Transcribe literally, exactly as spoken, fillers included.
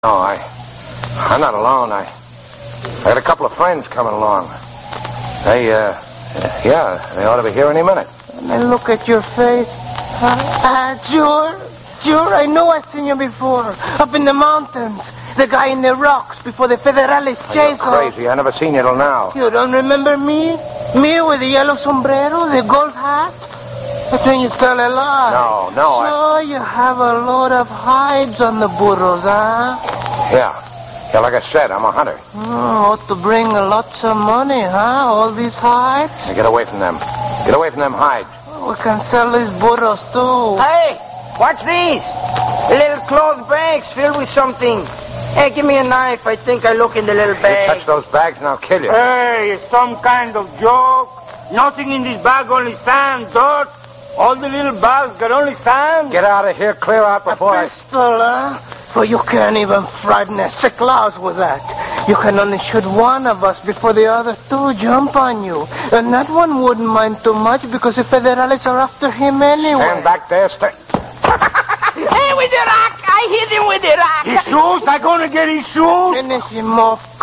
No, I, I'm not alone. I, I got a couple of friends coming along. They, uh, yeah, they ought to be here any minute. And look at your face. Ah, uh, sure, sure, I know I've seen you before. Up in the mountains. The guy in the rocks before the Federales chase us. You're crazy. I never seen you till now. You don't remember me? Me with the yellow sombrero, the gold hat? I think you tell a lie. No, no, so I... you have a load of hides on the burros, huh? Yeah. Yeah, like I said, I'm a hunter. Oh, ought to bring lots of money, huh? All these hides? Hey, get away from them. Get away from them hides. Oh, we can sell these burros, too. Hey, what's these? Little cloth bags filled with something. Hey, give me a knife. I think I look in the little bag. You touch those bags and I'll kill you. Hey, it's some kind of joke. Nothing in this bag, only sand, dirt. All the little bags got only sand. Get out of here. Clear out before a pistol, I... huh? For you can't even frighten a sick louse with that. You can only shoot one of us before the other two jump on you. And that one wouldn't mind too much because the Federales are after him anyway. Stand back there. Stay. Hey, with the rock. I hit him with the rock. His shoes? I'm going to get his shoes. Finish him off.